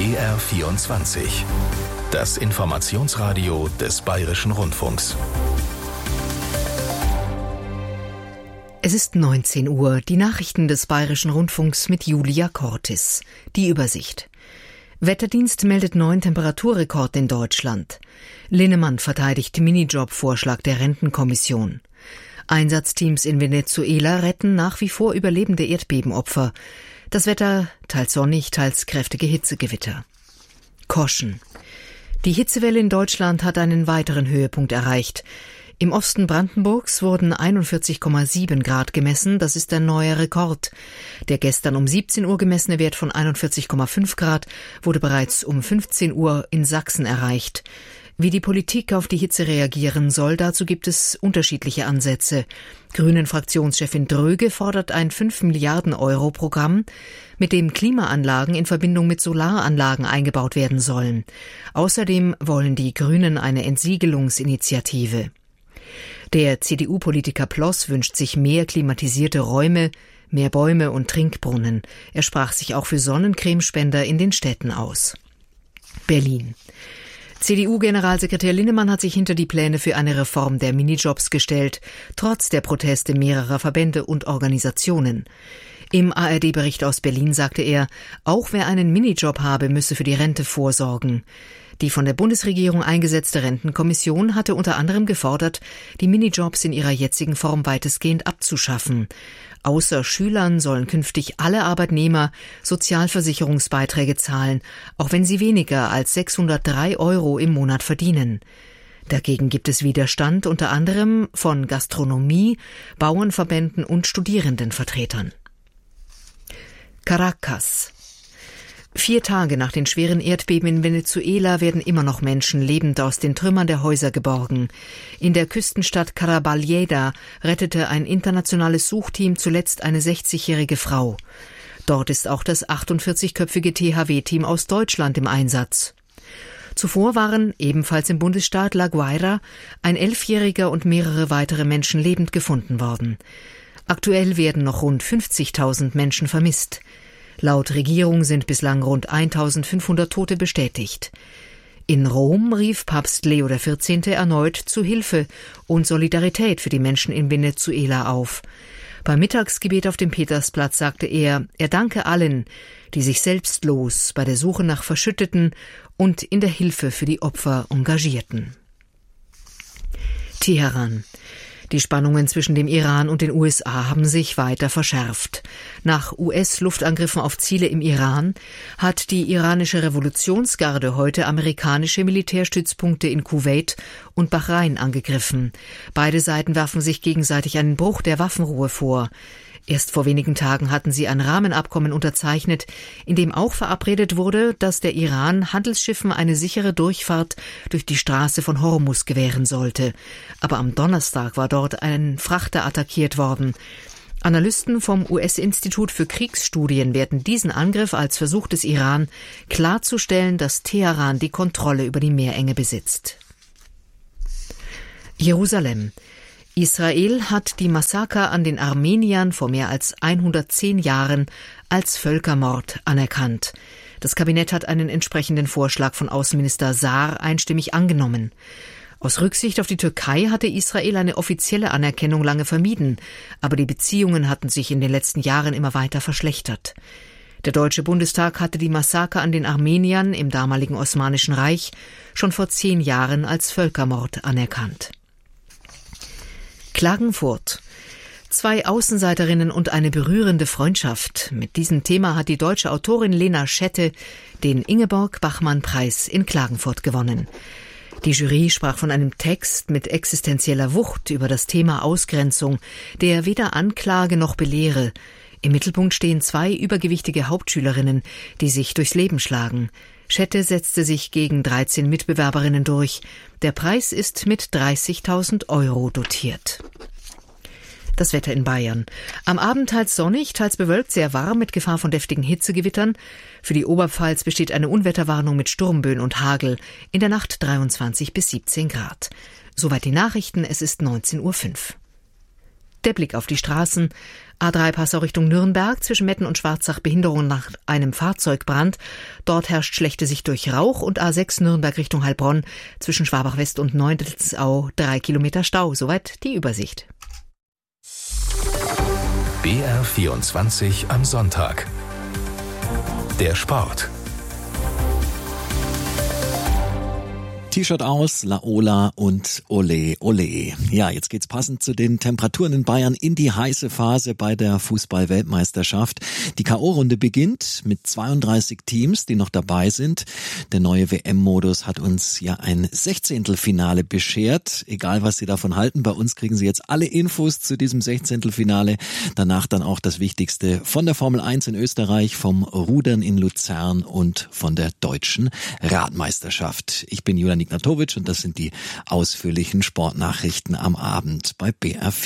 BR24. Das Informationsradio des Bayerischen Rundfunks. Es ist 19 Uhr, die Nachrichten des Bayerischen Rundfunks mit Julia Cortis. Die Übersicht. Wetterdienst meldet neuen Temperaturrekord in Deutschland. Linnemann verteidigt Minijob-Vorschlag der Rentenkommission. Einsatzteams in Venezuela retten nach wie vor überlebende Erdbebenopfer. Das Wetter teils sonnig, teils kräftige Hitzegewitter. Koschen. Die Hitzewelle in Deutschland hat einen weiteren Höhepunkt erreicht. Im Osten Brandenburgs wurden 41,7 Grad gemessen, das ist ein neuer Rekord. Der gestern um 17 Uhr gemessene Wert von 41,5 Grad wurde bereits um 15 Uhr in Sachsen erreicht. Wie die Politik auf die Hitze reagieren soll, dazu gibt es unterschiedliche Ansätze. Grünen-Fraktionschefin Dröge fordert ein 5 Milliarden Euro Programm, mit dem Klimaanlagen in Verbindung mit Solaranlagen eingebaut werden sollen. Außerdem wollen die Grünen eine Entsiegelungsinitiative. Der CDU-Politiker Ploss wünscht sich mehr klimatisierte Räume, mehr Bäume und Trinkbrunnen. Er sprach sich auch für Sonnencremespender in den Städten aus. Berlin. CDU-Generalsekretär Linnemann hat sich hinter die Pläne für eine Reform der Minijobs gestellt, trotz der Proteste mehrerer Verbände und Organisationen. Im ARD-Bericht aus Berlin sagte er, auch wer einen Minijob habe, müsse für die Rente vorsorgen. Die von der Bundesregierung eingesetzte Rentenkommission hatte unter anderem gefordert, die Minijobs in ihrer jetzigen Form weitestgehend abzuschaffen. Außer Schülern sollen künftig alle Arbeitnehmer Sozialversicherungsbeiträge zahlen, auch wenn sie weniger als 603 Euro im Monat verdienen. Dagegen gibt es Widerstand, unter anderem von Gastronomie, Bauernverbänden und Studierendenvertretern. Caracas. 4 Tage nach den schweren Erdbeben in Venezuela werden immer noch Menschen lebend aus den Trümmern der Häuser geborgen. In der Küstenstadt Caraballeida rettete ein internationales Suchteam zuletzt eine 60-jährige Frau. Dort ist auch das 48-köpfige THW-Team aus Deutschland im Einsatz. Zuvor waren ebenfalls im Bundesstaat La Guaira ein 11-jähriger und mehrere weitere Menschen lebend gefunden worden. Aktuell werden noch rund 50.000 Menschen vermisst. Laut Regierung sind bislang rund 1.500 Tote bestätigt. In Rom rief Papst Leo XIV. Erneut zu Hilfe und Solidarität für die Menschen in Venezuela auf. Beim Mittagsgebet auf dem Petersplatz sagte er danke allen, die sich selbstlos bei der Suche nach Verschütteten und in der Hilfe für die Opfer engagierten. Teheran. Die Spannungen zwischen dem Iran und den USA haben sich weiter verschärft. Nach US-Luftangriffen auf Ziele im Iran hat die iranische Revolutionsgarde heute amerikanische Militärstützpunkte in Kuwait und Bahrain angegriffen. Beide Seiten werfen sich gegenseitig einen Bruch der Waffenruhe vor. Erst vor wenigen Tagen hatten sie ein Rahmenabkommen unterzeichnet, in dem auch verabredet wurde, dass der Iran Handelsschiffen eine sichere Durchfahrt durch die Straße von Hormuz gewähren sollte. Aber am Donnerstag war dort ein Frachter attackiert worden. Analysten vom US-Institut für Kriegsstudien werten diesen Angriff als Versuch des Iran, klarzustellen, dass Teheran die Kontrolle über die Meerenge besitzt. Jerusalem. Israel hat die Massaker an den Armeniern vor mehr als 110 Jahren als Völkermord anerkannt. Das Kabinett hat einen entsprechenden Vorschlag von Außenminister Saar einstimmig angenommen. Aus Rücksicht auf die Türkei hatte Israel eine offizielle Anerkennung lange vermieden, aber die Beziehungen hatten sich in den letzten Jahren immer weiter verschlechtert. Der Deutsche Bundestag hatte die Massaker an den Armeniern im damaligen Osmanischen Reich schon vor 10 Jahren als Völkermord anerkannt. Klagenfurt. 2 Außenseiterinnen und eine berührende Freundschaft. Mit diesem Thema hat die deutsche Autorin Lena Schette den Ingeborg-Bachmann-Preis in Klagenfurt gewonnen. Die Jury sprach von einem Text mit existenzieller Wucht über das Thema Ausgrenzung, der weder anklage noch belehre. Im Mittelpunkt stehen 2 übergewichtige Hauptschülerinnen, die sich durchs Leben schlagen. Schette setzte sich gegen 13 Mitbewerberinnen durch. Der Preis ist mit 30.000 Euro dotiert. Das Wetter in Bayern. Am Abend teils sonnig, teils bewölkt, sehr warm mit Gefahr von deftigen Hitzegewittern. Für die Oberpfalz besteht eine Unwetterwarnung mit Sturmböen und Hagel. In der Nacht 23 bis 17 Grad. Soweit die Nachrichten, es ist 19:05 Uhr. Der Blick auf die Straßen. A3 Passau Richtung Nürnberg, zwischen Metten und Schwarzach Behinderung nach einem Fahrzeugbrand. Dort herrscht schlechte Sicht durch Rauch und A6 Nürnberg Richtung Heilbronn, zwischen Schwabach West und Neudelsau 3 Kilometer Stau. Soweit die Übersicht. BR24 am Sonntag. Der Sport. T-Shirt aus, Laola und Ole Ole. Ja, jetzt geht's passend zu den Temperaturen in Bayern in die heiße Phase bei der Fußball-Weltmeisterschaft. Die K.O.-Runde beginnt mit 32 Teams, die noch dabei sind. Der neue WM-Modus hat uns ja ein Sechzehntelfinale beschert. Egal, was Sie davon halten, bei uns kriegen Sie jetzt alle Infos zu diesem Sechzehntelfinale. Danach dann auch das Wichtigste von der Formel 1 in Österreich, vom Rudern in Luzern und von der deutschen Radmeisterschaft. Ich bin Julian Ignatowitsch und das sind die ausführlichen Sportnachrichten am Abend bei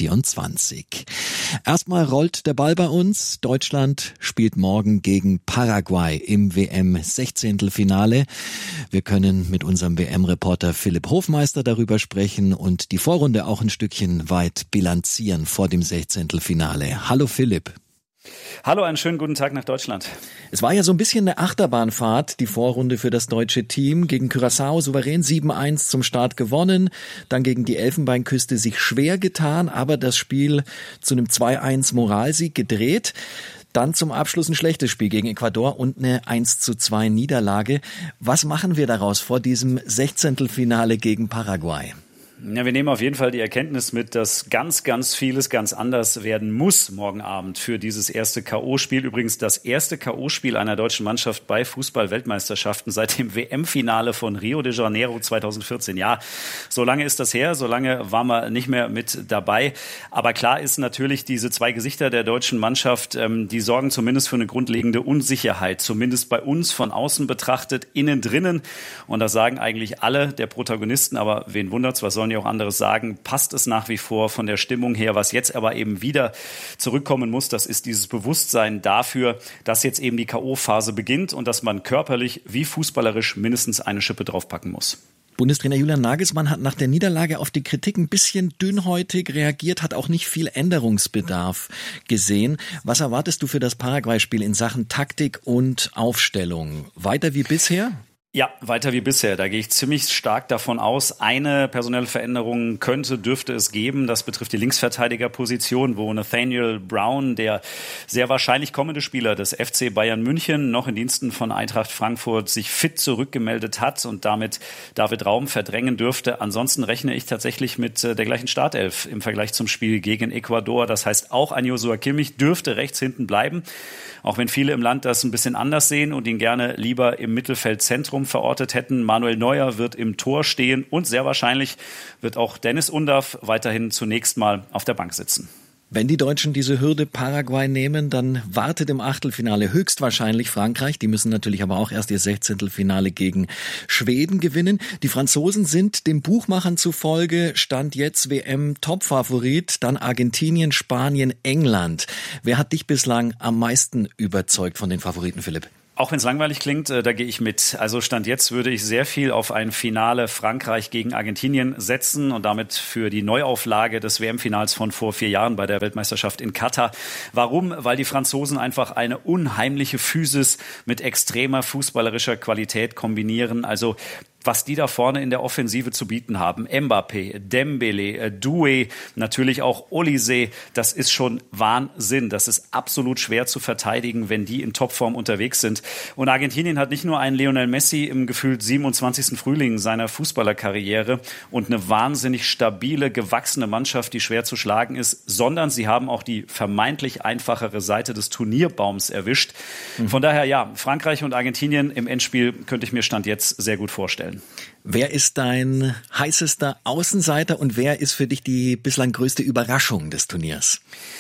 BR24. Erstmal rollt der Ball bei uns. Deutschland spielt morgen gegen Paraguay im WM-Sechzehntelfinale. Wir können mit unserem WM-Reporter Philipp Hofmeister darüber sprechen und die Vorrunde auch ein Stückchen weit bilanzieren vor dem Sechzehntelfinale. Hallo Philipp. Hallo, einen schönen guten Tag nach Deutschland. Es war ja so ein bisschen eine Achterbahnfahrt, die Vorrunde für das deutsche Team. Gegen Curaçao souverän 7-1 zum Start gewonnen, dann gegen die Elfenbeinküste sich schwer getan, aber das Spiel zu einem 2-1 Moralsieg gedreht. Dann zum Abschluss ein schlechtes Spiel gegen Ecuador und eine 1-2 Niederlage. Was machen wir daraus vor diesem Sechzehntelfinale gegen Paraguay? Ja, wir nehmen auf jeden Fall die Erkenntnis mit, dass ganz vieles ganz anders werden muss morgen Abend für dieses erste K.O.-Spiel. Übrigens das erste K.O.-Spiel einer deutschen Mannschaft bei Fußball-Weltmeisterschaften seit dem WM-Finale von Rio de Janeiro 2014. Ja, so lange ist das her, so lange waren wir nicht mehr mit dabei. Aber klar ist natürlich, diese zwei Gesichter der deutschen Mannschaft, die sorgen zumindest für eine grundlegende Unsicherheit. Zumindest bei uns von außen betrachtet, innen drinnen. Und das sagen eigentlich alle der Protagonisten. Aber wen wundert's, was sollen ja auch anderes sagen, passt es nach wie vor von der Stimmung her. Was jetzt aber eben wieder zurückkommen muss, das ist dieses Bewusstsein dafür, dass jetzt eben die K.O.-Phase beginnt und dass man körperlich wie fußballerisch mindestens eine Schippe draufpacken muss. Bundestrainer Julian Nagelsmann hat nach der Niederlage auf die Kritik ein bisschen dünnhäutig reagiert, hat auch nicht viel Änderungsbedarf gesehen. Was erwartest du für das Paraguay-Spiel in Sachen Taktik und Aufstellung? Weiter wie bisher? Ja, weiter wie bisher. Da gehe ich ziemlich stark davon aus, eine personelle Veränderung dürfte es geben. Das betrifft die Linksverteidigerposition, wo Nathaniel Brown, der sehr wahrscheinlich kommende Spieler des FC Bayern München, noch in Diensten von Eintracht Frankfurt sich fit zurückgemeldet hat und damit David Raum verdrängen dürfte. Ansonsten rechne ich tatsächlich mit der gleichen Startelf im Vergleich zum Spiel gegen Ecuador. Das heißt, auch ein Joshua Kimmich dürfte rechts hinten bleiben. Auch wenn viele im Land das ein bisschen anders sehen und ihn gerne lieber im Mittelfeldzentrum verortet hätten. Manuel Neuer wird im Tor stehen und sehr wahrscheinlich wird auch Dennis Undav weiterhin zunächst mal auf der Bank sitzen. Wenn die Deutschen diese Hürde Paraguay nehmen, dann wartet im Achtelfinale höchstwahrscheinlich Frankreich. Die müssen natürlich aber auch erst ihr Sechzehntelfinale gegen Schweden gewinnen. Die Franzosen sind dem Buchmachern zufolge Stand jetzt WM-Topfavorit, dann Argentinien, Spanien, England. Wer hat dich bislang am meisten überzeugt von den Favoriten, Philipp? Auch wenn es langweilig klingt, da gehe ich mit. Also Stand jetzt würde ich sehr viel auf ein Finale Frankreich gegen Argentinien setzen und damit für die Neuauflage des WM-Finals von vor 4 Jahren bei der Weltmeisterschaft in Katar. Warum? Weil die Franzosen einfach eine unheimliche Physis mit extremer fußballerischer Qualität kombinieren. Also was die da vorne in der Offensive zu bieten haben. Mbappé, Dembélé, Doué, natürlich auch Olise. Das ist schon Wahnsinn. Das ist absolut schwer zu verteidigen, wenn die in Topform unterwegs sind. Und Argentinien hat nicht nur einen Lionel Messi im gefühlt 27. Frühling seiner Fußballerkarriere und eine wahnsinnig stabile, gewachsene Mannschaft, die schwer zu schlagen ist, sondern sie haben auch die vermeintlich einfachere Seite des Turnierbaums erwischt. Von daher, ja, Frankreich und Argentinien im Endspiel könnte ich mir Stand jetzt sehr gut vorstellen. Wer ist dein heißester Außenseiter und wer ist für dich die bislang größte Überraschung des Turniers?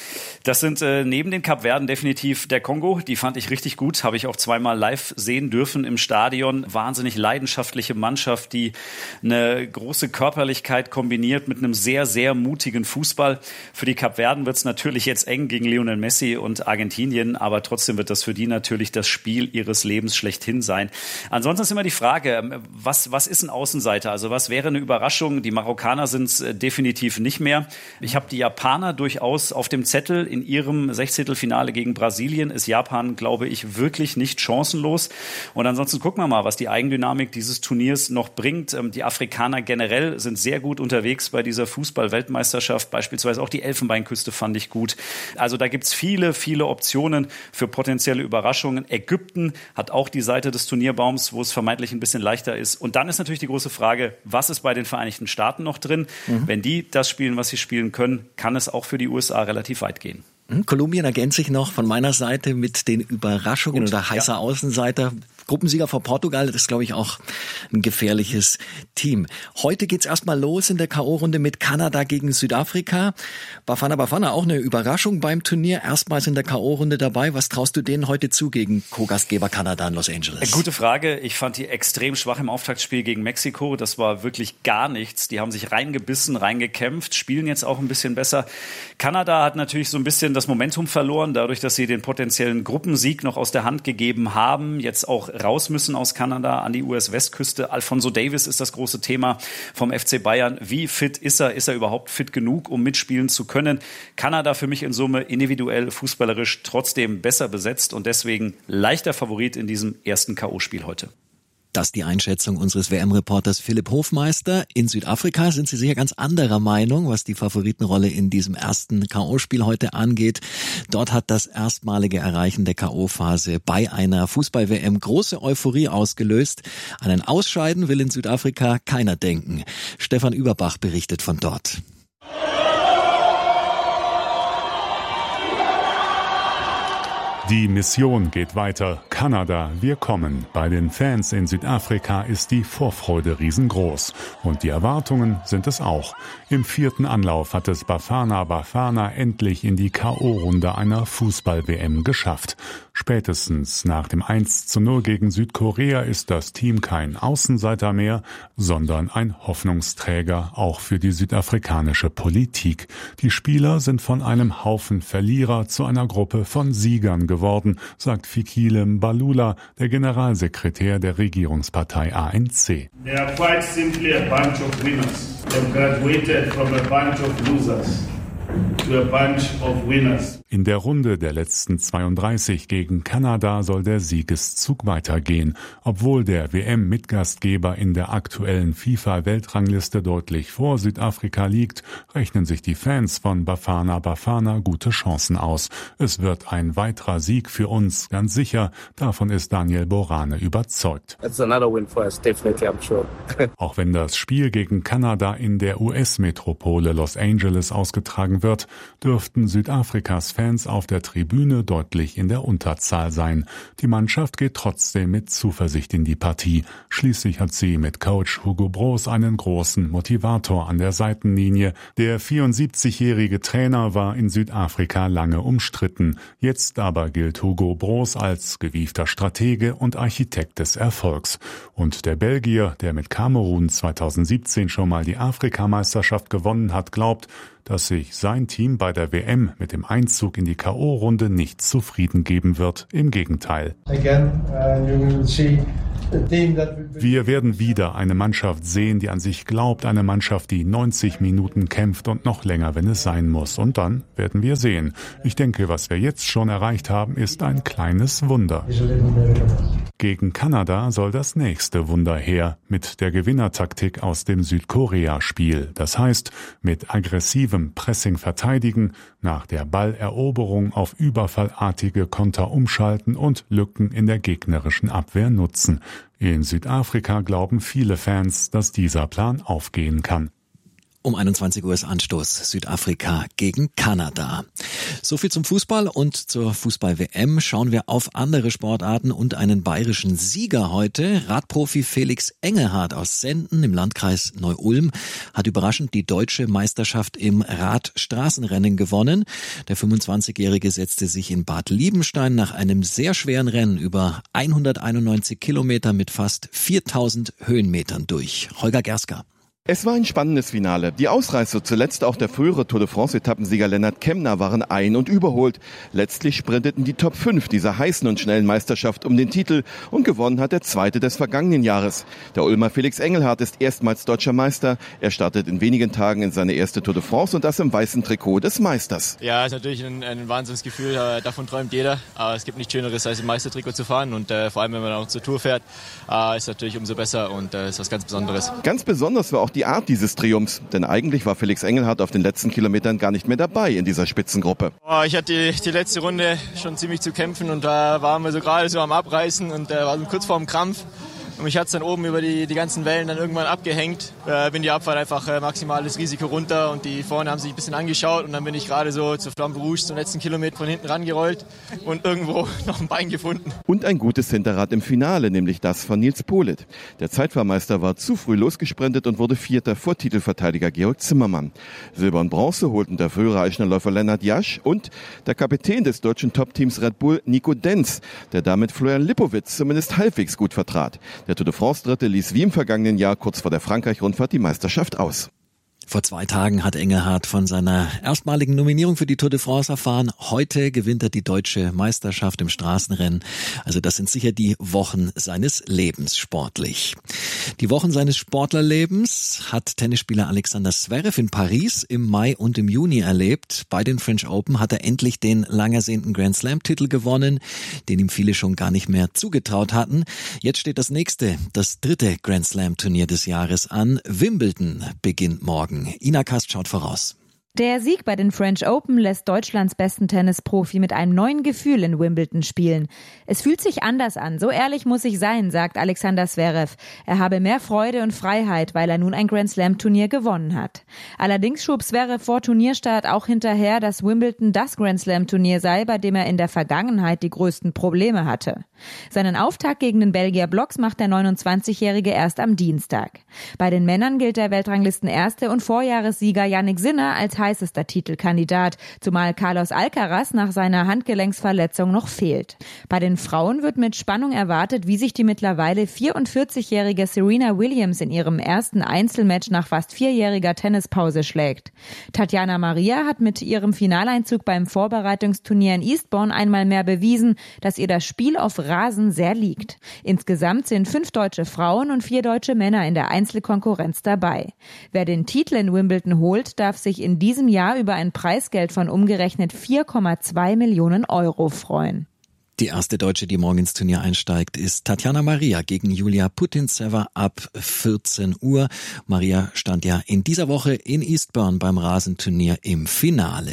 Das sind neben den Kapverden definitiv der Kongo. Die fand ich richtig gut, habe ich auch zweimal live sehen dürfen im Stadion. Wahnsinnig leidenschaftliche Mannschaft, die eine große Körperlichkeit kombiniert mit einem sehr, sehr mutigen Fußball. Für die Kapverden wird es natürlich jetzt eng gegen Lionel Messi und Argentinien, aber trotzdem wird das für die natürlich das Spiel ihres Lebens schlechthin sein. Ansonsten ist immer die Frage, was ist ein Außenseiter? Also was wäre eine Überraschung? Die Marokkaner sind es definitiv nicht mehr. Ich habe die Japaner durchaus auf dem Zettel. In ihrem Sechzehntelfinale gegen Brasilien ist Japan, glaube ich, wirklich nicht chancenlos. Und ansonsten gucken wir mal, was die Eigendynamik dieses Turniers noch bringt. Die Afrikaner generell sind sehr gut unterwegs bei dieser Fußball-Weltmeisterschaft. Beispielsweise auch die Elfenbeinküste fand ich gut. Also da gibt's viele, viele Optionen für potenzielle Überraschungen. Ägypten hat auch die Seite des Turnierbaums, wo es vermeintlich ein bisschen leichter ist. Und dann ist natürlich die große Frage, was ist bei den Vereinigten Staaten noch drin? Wenn die das spielen, was sie spielen können, kann es auch für die USA relativ weit gehen. Kolumbien ergänze ich noch von meiner Seite mit den Überraschungen oder heißer Außenseiter. Gruppensieger vor Portugal, das ist, glaube ich, auch ein gefährliches Team. Heute geht's erstmal los in der K.O.-Runde mit Kanada gegen Südafrika. Bafana, auch eine Überraschung beim Turnier. Erstmals in der K.O.-Runde dabei. Was traust du denen heute zu gegen Co-Gastgeber Kanada in Los Angeles? Gute Frage. Ich fand die extrem schwach im Auftaktspiel gegen Mexiko. Das war wirklich gar nichts. Die haben sich reingebissen, reingekämpft, spielen jetzt auch ein bisschen besser. Kanada hat natürlich so ein bisschen das Momentum verloren, dadurch, dass sie den potenziellen Gruppensieg noch aus der Hand gegeben haben. Jetzt auch raus müssen aus Kanada an die US-Westküste. Alphonso Davies ist das große Thema vom FC Bayern. Wie fit ist er? Ist er überhaupt fit genug, um mitspielen zu können? Kanada für mich in Summe individuell, fußballerisch trotzdem besser besetzt und deswegen leichter Favorit in diesem ersten K.O.-Spiel heute. Das ist die Einschätzung unseres WM-Reporters Philipp Hofmeister. In Südafrika sind sie sicher ganz anderer Meinung, was die Favoritenrolle in diesem ersten K.O.-Spiel heute angeht. Dort hat das erstmalige Erreichen der K.O.-Phase bei einer Fußball-WM große Euphorie ausgelöst. An ein Ausscheiden will in Südafrika keiner denken. Stefan Überbach berichtet von dort. Die Mission geht weiter. Kanada, wir kommen. Bei den Fans in Südafrika ist die Vorfreude riesengroß. Und die Erwartungen sind es auch. Im 4. Anlauf hat es Bafana endlich in die K.O.-Runde einer Fußball-WM geschafft. Spätestens nach dem 1:0 gegen Südkorea ist das Team kein Außenseiter mehr, sondern ein Hoffnungsträger, auch für die südafrikanische Politik. Die Spieler sind von einem Haufen Verlierer zu einer Gruppe von Siegern geworden, sagt Fikile Mbalula, der Generalsekretär der Regierungspartei ANC. They are quite simply a bunch of winners. They've graduated from a bunch of losers to a bunch of winners. In der Runde der letzten 32 gegen Kanada soll der Siegeszug weitergehen. Obwohl der WM-Mitgastgeber in der aktuellen FIFA-Weltrangliste deutlich vor Südafrika liegt, rechnen sich die Fans von Bafana gute Chancen aus. Es wird ein weiterer Sieg für uns, ganz sicher. Davon ist Daniel Borane überzeugt. It's another win for us, definitely, I'm sure. Auch wenn das Spiel gegen Kanada in der US-Metropole Los Angeles ausgetragen wird, dürften Südafrikas Fans auf der Tribüne deutlich in der Unterzahl sein. Die Mannschaft geht trotzdem mit Zuversicht in die Partie. Schließlich hat sie mit Coach Hugo Broos einen großen Motivator an der Seitenlinie. Der 74-jährige Trainer war in Südafrika lange umstritten. Jetzt aber gilt Hugo Broos als gewiefter Stratege und Architekt des Erfolgs. Und der Belgier, der mit Kamerun 2017 schon mal die Afrikameisterschaft gewonnen hat, glaubt, dass sich sein Team bei der WM mit dem Einzug in die K.O.-Runde nicht zufrieden geben wird. Im Gegenteil. Wir werden wieder eine Mannschaft sehen, die an sich glaubt, eine Mannschaft, die 90 Minuten kämpft und noch länger, wenn es sein muss. Und dann werden wir sehen. Ich denke, was wir jetzt schon erreicht haben, ist ein kleines Wunder. Gegen Kanada soll das nächste Wunder her, mit der Gewinnertaktik aus dem Südkorea-Spiel. Das heißt, mit aggressivem Pressing verteidigen, nach der Balleroberung auf überfallartige Konter umschalten und Lücken in der gegnerischen Abwehr nutzen. In Südafrika glauben viele Fans, dass dieser Plan aufgehen kann. Um 21 Uhr ist Anstoß, Südafrika gegen Kanada. So viel zum Fußball und zur Fußball-WM. Schauen wir auf andere Sportarten und einen bayerischen Sieger heute. Radprofi Felix Engelhardt aus Senden im Landkreis Neu-Ulm hat überraschend die deutsche Meisterschaft im Radstraßenrennen gewonnen. Der 25-Jährige setzte sich in Bad Liebenstein nach einem sehr schweren Rennen über 191 Kilometer mit fast 4000 Höhenmetern durch. Holger Gerska. Es war ein spannendes Finale. Die Ausreißer, zuletzt auch der frühere Tour de France-Etappensieger Lennart Kemna, waren ein- und überholt. Letztlich sprinteten die Top 5 dieser heißen und schnellen Meisterschaft um den Titel und gewonnen hat der Zweite des vergangenen Jahres. Der Ulmer Felix Engelhardt ist erstmals deutscher Meister. Er startet in wenigen Tagen in seine erste Tour de France und das im weißen Trikot des Meisters. Ja, ist natürlich ein Wahnsinnsgefühl. Davon träumt jeder. Es gibt nichts Schöneres, als im Meistertrikot zu fahren. Und vor allem, wenn man auch zur Tour fährt, ist natürlich umso besser und ist was ganz Besonderes. Ganz besonders war auch die Art dieses Triumphs, denn eigentlich war Felix Engelhardt auf den letzten Kilometern gar nicht mehr dabei in dieser Spitzengruppe. Ich hatte die letzte Runde schon ziemlich zu kämpfen und da waren wir so gerade so am Abreißen und war so kurz vor dem Krampf. Und mich hat es dann oben über die ganzen Wellen dann irgendwann abgehängt. Bin die Abfahrt einfach maximales Risiko runter und die vorne haben sich ein bisschen angeschaut und dann bin ich gerade so zur Flamme Rouge zum letzten Kilometer von hinten rangerollt und irgendwo noch ein Bein gefunden. Und ein gutes Hinterrad im Finale, nämlich das von Nils Politt. Der Zeitfahrmeister war zu früh losgesprintet und wurde Vierter vor Titelverteidiger Georg Zimmermann. Silber und Bronze holten der frühere Eichnerläufer Lennart Jasch und der Kapitän des deutschen Top-Teams Red Bull, Nico Denz, der damit Florian Lipowitz zumindest halbwegs gut vertrat. Der Tour de France-Dritte ließ wie im vergangenen Jahr kurz vor der Frankreich-Rundfahrt die Meisterschaft aus. Vor 2 Tagen hat Engelhardt von seiner erstmaligen Nominierung für die Tour de France erfahren. Heute gewinnt er die deutsche Meisterschaft im Straßenrennen. Also das sind sicher die Wochen seines Lebens sportlich. Die Wochen seines Sportlerlebens hat Tennisspieler Alexander Zverev in Paris im Mai und im Juni erlebt. Bei den French Open hat er endlich den lang ersehnten Grand Slam-Titel gewonnen, den ihm viele schon gar nicht mehr zugetraut hatten. Jetzt steht das nächste, das 3. Grand Slam-Turnier des Jahres an. Wimbledon beginnt morgen. Ina Kast schaut voraus. Der Sieg bei den French Open lässt Deutschlands besten Tennisprofi mit einem neuen Gefühl in Wimbledon spielen. Es fühlt sich anders an, so ehrlich muss ich sein, sagt Alexander Zverev. Er habe mehr Freude und Freiheit, weil er nun ein Grand Slam Turnier gewonnen hat. Allerdings schob Zverev vor Turnierstart auch hinterher, dass Wimbledon das Grand Slam Turnier sei, bei dem er in der Vergangenheit die größten Probleme hatte. Seinen Auftakt gegen den Belgier Blocks macht der 29-Jährige erst am Dienstag. Bei den Männern gilt der Weltranglisten-Erste und Vorjahressieger Jannik Sinner als heißester Titelkandidat, zumal Carlos Alcaraz nach seiner Handgelenksverletzung noch fehlt. Bei den Frauen wird mit Spannung erwartet, wie sich die mittlerweile 44-jährige Serena Williams in ihrem ersten Einzelmatch nach fast 4-jähriger Tennispause schlägt. Tatjana Maria hat mit ihrem Finaleinzug beim Vorbereitungsturnier in Eastbourne einmal mehr bewiesen, dass ihr das Spiel auf Rasen sehr liegt. Insgesamt sind 5 deutsche Frauen und 4 deutsche Männer in der Einzelkonkurrenz dabei. Wer den Titel in Wimbledon holt, darf sich in diesem Jahr über ein Preisgeld von umgerechnet 4,2 Millionen Euro freuen. Die erste Deutsche, die morgen ins Turnier einsteigt, ist Tatjana Maria gegen Julia Putintseva ab 14 Uhr. Maria stand ja in dieser Woche in Eastbourne beim Rasenturnier im Finale.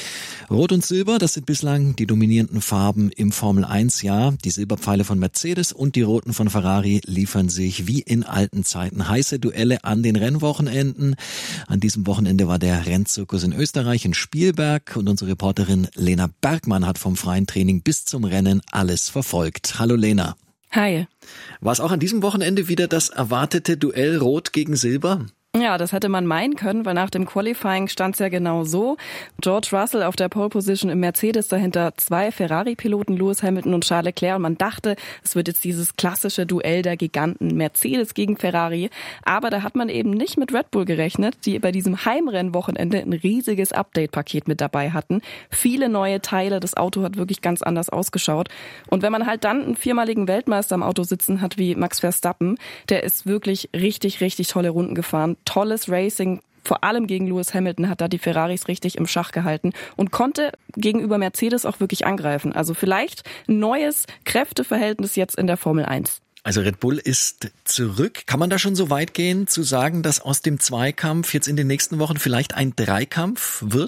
Rot und Silber, das sind bislang die dominierenden Farben im Formel-1-Jahr. Die Silberpfeile von Mercedes und die roten von Ferrari liefern sich wie in alten Zeiten heiße Duelle an den Rennwochenenden. An diesem Wochenende war der Rennzirkus in Österreich in Spielberg und unsere Reporterin Lena Bergmann hat vom freien Training bis zum Rennen alles verfolgt. Hallo Lena. Hi. War es auch an diesem Wochenende wieder das erwartete Duell Rot gegen Silber? Ja, das hätte man meinen können, weil nach dem Qualifying stand es ja genau so. George Russell auf der Pole Position im Mercedes, dahinter 2 Ferrari-Piloten, Lewis Hamilton und Charles Leclerc. Und man dachte, es wird jetzt dieses klassische Duell der Giganten, Mercedes gegen Ferrari. Aber da hat man eben nicht mit Red Bull gerechnet, die bei diesem Heimrennwochenende ein riesiges Update-Paket mit dabei hatten. Viele neue Teile, das Auto hat wirklich ganz anders ausgeschaut. Und wenn man halt dann einen 4-maligen Weltmeister am Auto sitzen hat wie Max Verstappen, der ist wirklich richtig, richtig tolle Runden gefahren. Tolles Racing, vor allem gegen Lewis Hamilton hat da die Ferraris richtig im Schach gehalten und konnte gegenüber Mercedes auch wirklich angreifen. Also vielleicht ein neues Kräfteverhältnis jetzt in der Formel 1. Also Red Bull ist zurück. Kann man da schon so weit gehen, zu sagen, dass aus dem Zweikampf jetzt in den nächsten Wochen vielleicht ein Dreikampf wird?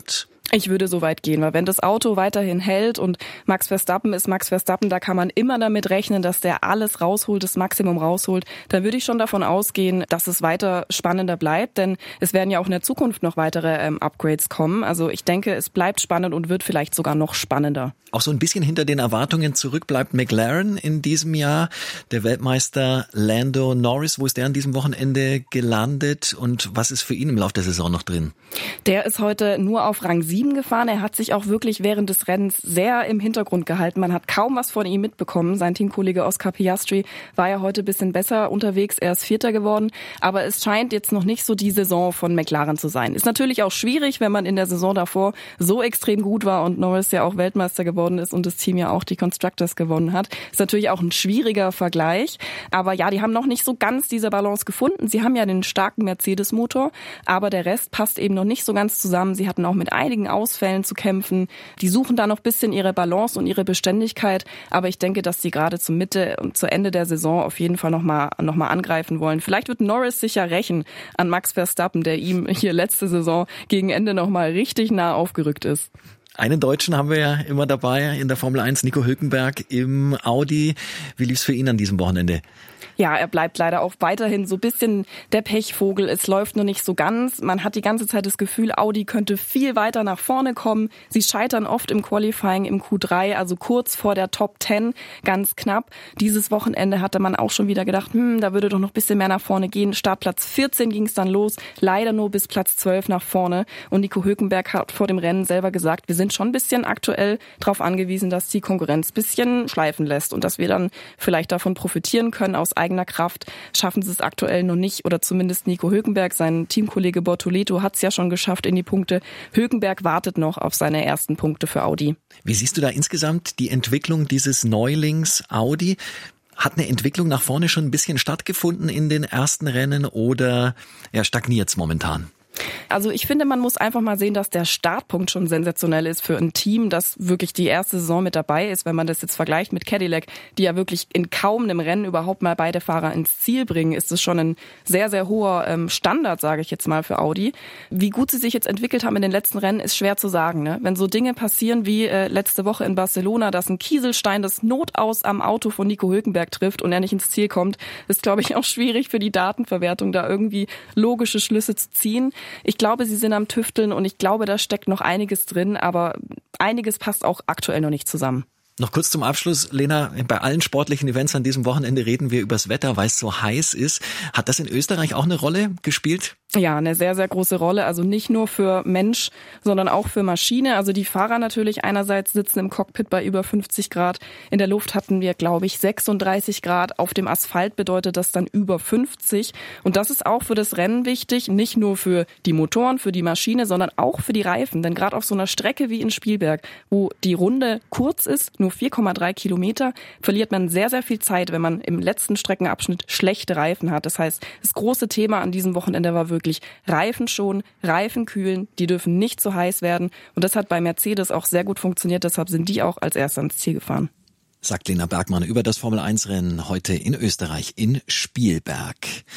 Ich würde so weit gehen, weil wenn das Auto weiterhin hält und Max Verstappen ist Max Verstappen, da kann man immer damit rechnen, dass der alles rausholt, das Maximum rausholt, dann würde ich schon davon ausgehen, dass es weiter spannender bleibt, denn es werden ja auch in der Zukunft noch weitere Upgrades kommen. Also ich denke, es bleibt spannend und wird vielleicht sogar noch spannender. Auch so ein bisschen hinter den Erwartungen zurück bleibt McLaren in diesem Jahr. Der Weltmeister Lando Norris, wo ist der an diesem Wochenende gelandet und was ist für ihn im Laufe der Saison noch drin? Der ist heute nur auf Rang 7 gefahren. Er hat sich auch wirklich während des Rennens sehr im Hintergrund gehalten. Man hat kaum was von ihm mitbekommen. Sein Teamkollege Oscar Piastri war ja heute ein bisschen besser unterwegs. Er ist Vierter geworden. Aber es scheint jetzt noch nicht so die Saison von McLaren zu sein. Ist natürlich auch schwierig, wenn man in der Saison davor so extrem gut war und Norris ja auch Weltmeister geworden ist und das Team ja auch die Constructors gewonnen hat. Ist natürlich auch ein schwieriger Vergleich. Aber ja, die haben noch nicht so ganz diese Balance gefunden. Sie haben ja den starken Mercedes-Motor, aber der Rest passt eben noch nicht so ganz zusammen. Sie hatten auch mit einigen Ausfällen zu kämpfen. Die suchen da noch ein bisschen ihre Balance und ihre Beständigkeit. Aber ich denke, dass sie gerade zur Mitte und zu Ende der Saison auf jeden Fall noch mal angreifen wollen. Vielleicht wird Norris sich ja rächen an Max Verstappen, der ihm hier letzte Saison gegen Ende noch mal richtig nah aufgerückt ist. Einen Deutschen haben wir ja immer dabei in der Formel 1, Nico Hülkenberg im Audi. Wie lief's für ihn an diesem Wochenende? Ja, er bleibt leider auch weiterhin so ein bisschen der Pechvogel. Es läuft nur nicht so ganz. Man hat die ganze Zeit das Gefühl, Audi könnte viel weiter nach vorne kommen. Sie scheitern oft im Qualifying im Q3, also kurz vor der Top 10, ganz knapp. Dieses Wochenende hatte man auch schon wieder gedacht, da würde doch noch ein bisschen mehr nach vorne gehen. Startplatz 14 ging es dann los, leider nur bis Platz 12 nach vorne. Und Nico Hülkenberg hat vor dem Rennen selber gesagt, wir sind schon ein bisschen aktuell darauf angewiesen, dass die Konkurrenz ein bisschen schleifen lässt und dass wir dann vielleicht davon profitieren können aus eigener Kraft. Schaffen sie es aktuell noch nicht oder zumindest Nico Hülkenberg, sein Teamkollege Bortoleto hat es ja schon geschafft in die Punkte. Hülkenberg wartet noch auf seine ersten Punkte für Audi. Wie siehst du da insgesamt die Entwicklung dieses Neulings Audi? Hat eine Entwicklung nach vorne schon ein bisschen stattgefunden in den ersten Rennen oder stagniert es momentan? Also ich finde, man muss einfach mal sehen, dass der Startpunkt schon sensationell ist für ein Team, das wirklich die erste Saison mit dabei ist. Wenn man das jetzt vergleicht mit Cadillac, die ja wirklich in kaum einem Rennen überhaupt mal beide Fahrer ins Ziel bringen, ist es schon ein sehr, sehr hoher Standard, sage ich jetzt mal, für Audi. Wie gut sie sich jetzt entwickelt haben in den letzten Rennen, ist schwer zu sagen. Ne? Wenn so Dinge passieren wie letzte Woche in Barcelona, dass ein Kieselstein das Notaus am Auto von Nico Hülkenberg trifft und er nicht ins Ziel kommt, ist, glaube ich, auch schwierig für die Datenverwertung, da irgendwie logische Schlüsse zu ziehen. Ich glaube, sie sind am Tüfteln und ich glaube, da steckt noch einiges drin, aber einiges passt auch aktuell noch nicht zusammen. Noch kurz zum Abschluss, Lena, bei allen sportlichen Events an diesem Wochenende reden wir übers Wetter, weil es so heiß ist. Hat das in Österreich auch eine Rolle gespielt? Ja, eine sehr, sehr große Rolle. Also nicht nur für Mensch, sondern auch für Maschine. Also die Fahrer natürlich einerseits sitzen im Cockpit bei über 50 Grad. In der Luft hatten wir, glaube ich, 36 Grad. Auf dem Asphalt bedeutet das dann über 50. Und das ist auch für das Rennen wichtig. Nicht nur für die Motoren, für die Maschine, sondern auch für die Reifen. Denn gerade auf so einer Strecke wie in Spielberg, wo die Runde kurz ist, nur 4,3 Kilometer, verliert man sehr, sehr viel Zeit, wenn man im letzten Streckenabschnitt schlechte Reifen hat. Das heißt, das große Thema an diesem Wochenende war wirklich Reifen schonen, Reifen kühlen, die dürfen nicht zu heiß werden. Und das hat bei Mercedes auch sehr gut funktioniert, deshalb sind die auch als Erster ans Ziel gefahren. Sagt Lena Bergmann über das Formel-1-Rennen heute in Österreich, in Spielberg.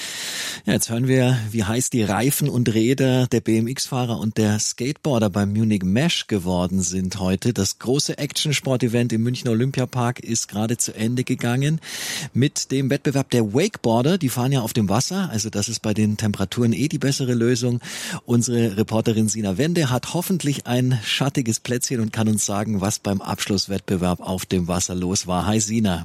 Ja, jetzt hören wir, wie heiß die Reifen und Räder der BMX-Fahrer und der Skateboarder beim Munich Mesh geworden sind heute. Das große Action-Sport-Event im Münchner Olympiapark ist gerade zu Ende gegangen mit dem Wettbewerb der Wakeboarder. Die fahren ja auf dem Wasser, also das ist bei den Temperaturen die bessere Lösung. Unsere Reporterin Sina Wende hat hoffentlich ein schattiges Plätzchen und kann uns sagen, was beim Abschlusswettbewerb auf dem Wasser los war. Hi Sina.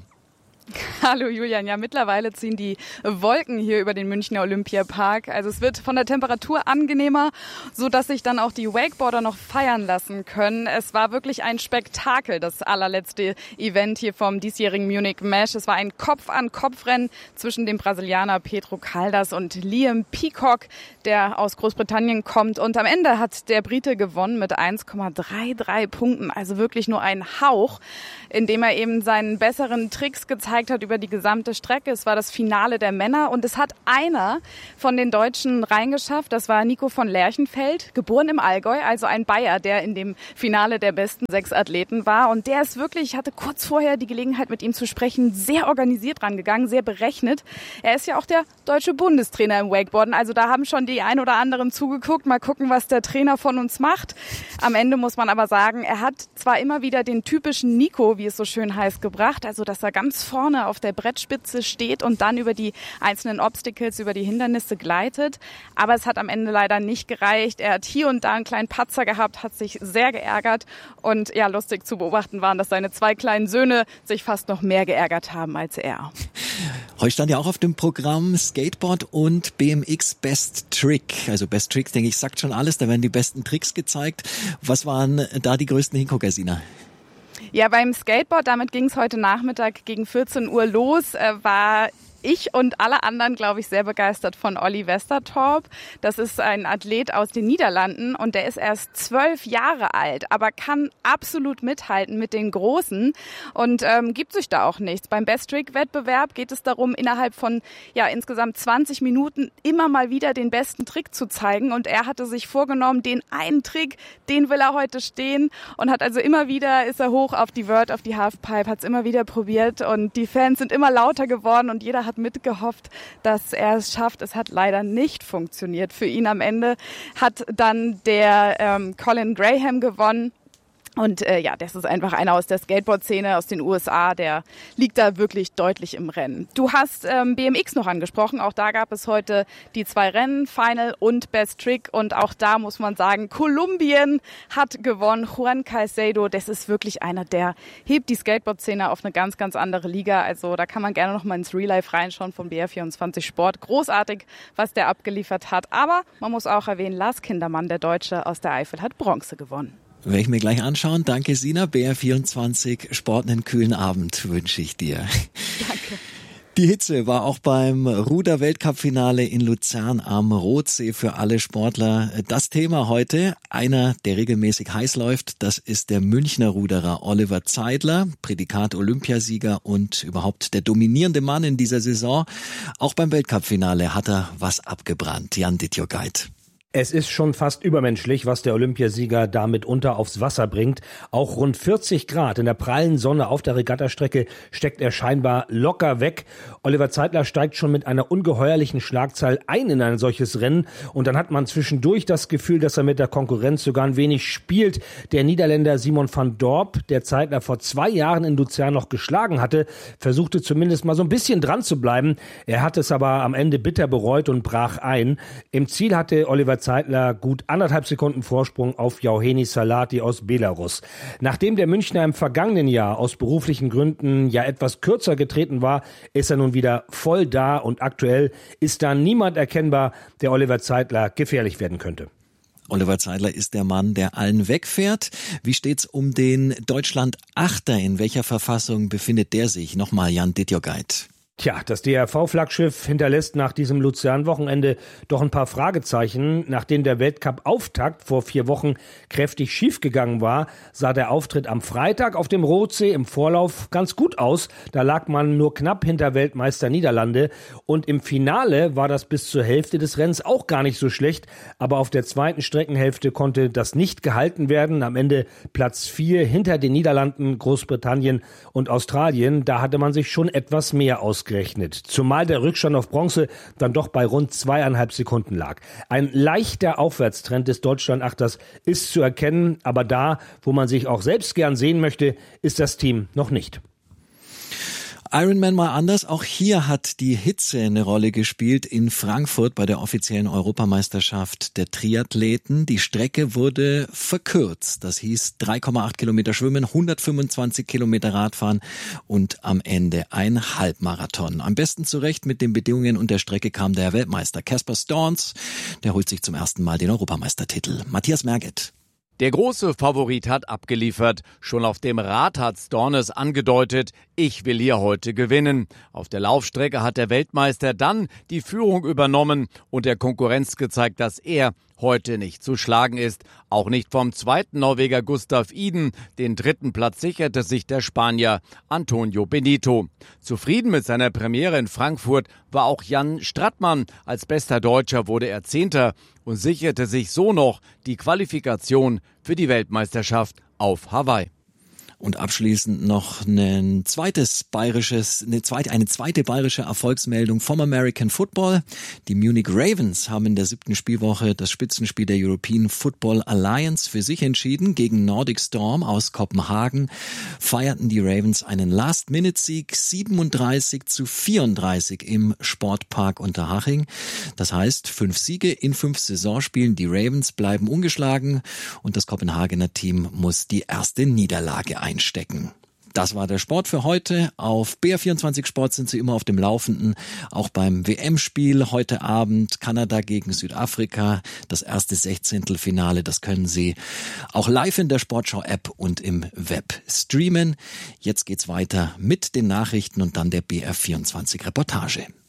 Hallo Julian, ja mittlerweile ziehen die Wolken hier über den Münchner Olympiapark. Also es wird von der Temperatur angenehmer, so dass sich dann auch die Wakeboarder noch feiern lassen können. Es war wirklich ein Spektakel, das allerletzte Event hier vom diesjährigen Munich Mesh. Es war ein Kopf-an-Kopf-Rennen zwischen dem Brasilianer Pedro Caldas und Liam Peacock, der aus Großbritannien kommt. Und am Ende hat der Brite gewonnen mit 1,33 Punkten, also wirklich nur ein Hauch, indem er eben seinen besseren Tricks gezeigt gezeigt hat über die gesamte Strecke. Es war das Finale der Männer und es hat einer von den Deutschen reingeschafft. Das war Nico von Lerchenfeld, geboren im Allgäu, also ein Bayer, der in dem Finale der besten 6 Athleten war. Und der ist wirklich, ich hatte kurz vorher die Gelegenheit mit ihm zu sprechen, sehr organisiert rangegangen, sehr berechnet. Er ist ja auch der deutsche Bundestrainer im Wakeboarden. Also da haben schon die ein oder anderen zugeguckt. Mal gucken, was der Trainer von uns macht. Am Ende muss man aber sagen, er hat zwar immer wieder den typischen Nico, wie es so schön heißt, gebracht. Also, dass er ganz vorne auf der Brettspitze steht und dann über die einzelnen Obstacles, über die Hindernisse gleitet. Aber es hat am Ende leider nicht gereicht. Er hat hier und da einen kleinen Patzer gehabt, hat sich sehr geärgert. Und ja, lustig zu beobachten waren, dass seine 2 kleinen Söhne sich fast noch mehr geärgert haben als er. Heute stand ja auch auf dem Programm Skateboard und BMX Best Trick. Also Best Tricks, denke ich, sagt schon alles. Da werden die besten Tricks gezeigt. Was waren da die größten Hingucker, Sina? Ja, beim Skateboard, damit ging es heute Nachmittag gegen 14 Uhr los, war ich und alle anderen, glaube ich, sehr begeistert von Olli Westertorp. Das ist ein Athlet aus den Niederlanden und der ist erst 12 Jahre alt, aber kann absolut mithalten mit den Großen und gibt sich da auch nichts. Beim Best-Trick-Wettbewerb geht es darum, innerhalb von insgesamt 20 Minuten immer mal wieder den besten Trick zu zeigen und er hatte sich vorgenommen, den einen Trick, den will er heute stehen und hat also immer wieder, ist er hoch auf die Vert, auf die Halfpipe, hat es immer wieder probiert und die Fans sind immer lauter geworden und jeder hat mitgehofft, dass er es schafft. Es hat leider nicht funktioniert. Für ihn am Ende hat dann der Colin Graham gewonnen. Und das ist einfach einer aus der Skateboard-Szene aus den USA, der liegt da wirklich deutlich im Rennen. Du hast BMX noch angesprochen, auch da gab es heute die 2 Rennen, Final und Best Trick und auch da muss man sagen, Kolumbien hat gewonnen, Juan Caicedo, das ist wirklich einer, der hebt die Skateboard-Szene auf eine ganz, ganz andere Liga, also da kann man gerne noch mal ins Real Life reinschauen von BR24 Sport, großartig, was der abgeliefert hat, aber man muss auch erwähnen, Lars Kindermann, der Deutsche aus der Eifel, hat Bronze gewonnen. Werde ich mir gleich anschauen. Danke, Sina. BR24 Sport, einen kühlen Abend wünsche ich dir. Danke. Die Hitze war auch beim Ruder-Weltcup-Finale in Luzern am Rotsee für alle Sportler das Thema heute. Einer, der regelmäßig heiß läuft, das ist der Münchner Ruderer Oliver Zeidler, Prädikat Olympiasieger und überhaupt der dominierende Mann in dieser Saison. Auch beim Weltcup-Finale hat er was abgebrannt. Jan Dittjogait. Es ist schon fast übermenschlich, was der Olympiasieger da mitunter aufs Wasser bringt. Auch rund 40 Grad in der prallen Sonne auf der Regattastrecke steckt er scheinbar locker weg. Oliver Zeidler steigt schon mit einer ungeheuerlichen Schlagzahl ein in ein solches Rennen. Und dann hat man zwischendurch das Gefühl, dass er mit der Konkurrenz sogar ein wenig spielt. Der Niederländer Simon van Dorp, der Zeidler vor 2 Jahren in Luzern noch geschlagen hatte, versuchte zumindest mal so ein bisschen dran zu bleiben. Er hat es aber am Ende bitter bereut und brach ein. Im Ziel hatte Oliver Zeidler gut 1,5 Sekunden Vorsprung auf Jauheni Salati aus Belarus. Nachdem der Münchner im vergangenen Jahr aus beruflichen Gründen etwas kürzer getreten war, ist er nun wieder voll da und aktuell ist da niemand erkennbar, der Oliver Zeidler gefährlich werden könnte. Oliver Zeidler ist der Mann, der allen wegfährt. Wie steht's um den Deutschland-Achter? In welcher Verfassung befindet der sich? Nochmal Jan Dittjogait. Tja, das DRV-Flaggschiff hinterlässt nach diesem Luzern-Wochenende doch ein paar Fragezeichen. Nachdem der Weltcup-Auftakt vor 4 Wochen kräftig schiefgegangen war, sah der Auftritt am Freitag auf dem Rotsee im Vorlauf ganz gut aus. Da lag man nur knapp hinter Weltmeister Niederlande. Und im Finale war das bis zur Hälfte des Rennens auch gar nicht so schlecht. Aber auf der zweiten Streckenhälfte konnte das nicht gehalten werden. Am Ende Platz 4 hinter den Niederlanden, Großbritannien und Australien. Da hatte man sich schon etwas mehr ausgerechnet. Zumal der Rückstand auf Bronze dann doch bei rund 2,5 Sekunden lag. Ein leichter Aufwärtstrend des Deutschland-Achters ist zu erkennen, aber da, wo man sich auch selbst gern sehen möchte, ist das Team noch nicht. Ironman mal anders. Auch hier hat die Hitze eine Rolle gespielt in Frankfurt bei der offiziellen Europameisterschaft der Triathleten. Die Strecke wurde verkürzt. Das hieß 3,8 Kilometer Schwimmen, 125 Kilometer Radfahren und am Ende ein Halbmarathon. Am besten zurecht mit den Bedingungen und der Strecke kam der Weltmeister Casper Storns. Der holt sich zum ersten Mal den Europameistertitel. Matthias Merget. Der große Favorit hat abgeliefert. Schon auf dem Rad hat Stornes angedeutet, ich will hier heute gewinnen. Auf der Laufstrecke hat der Weltmeister dann die Führung übernommen und der Konkurrenz gezeigt, dass er heute nicht zu schlagen ist. Auch nicht vom zweiten Norweger Gustav Iden. Den dritten Platz sicherte sich der Spanier Antonio Benito. Zufrieden mit seiner Premiere in Frankfurt war auch Jan Strattmann. Als bester Deutscher wurde er Zehnter und sicherte sich so noch die Qualifikation für die Weltmeisterschaft auf Hawaii. Und abschließend noch eine zweite bayerische Erfolgsmeldung vom American Football. Die Munich Ravens haben in der 7. Spielwoche das Spitzenspiel der European Football Alliance für sich entschieden. Gegen Nordic Storm aus Kopenhagen feierten die Ravens einen Last-Minute-Sieg 37-34 im Sportpark Unterhaching. Das heißt, 5 Siege in 5 Saisonspielen. Die Ravens bleiben ungeschlagen und das Kopenhagener Team muss die erste Niederlage einstecken. Das war der Sport für heute. Auf BR24 Sport sind Sie immer auf dem Laufenden. Auch beim WM-Spiel heute Abend Kanada gegen Südafrika. Das erste 16. Das können Sie auch live in der Sportschau-App und im Web streamen. Jetzt geht's weiter mit den Nachrichten und dann der BR24 Reportage.